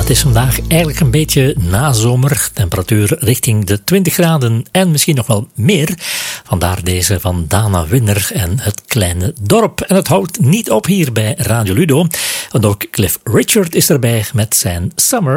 Het is vandaag eigenlijk een beetje nazomer. Temperatuur richting de 20 graden en misschien nog wel meer. Vandaar deze van Dana Winner en Het Kleine Dorp. En het houdt niet op hier bij Radio Ludo. Want ook Cliff Richard is erbij met zijn Summer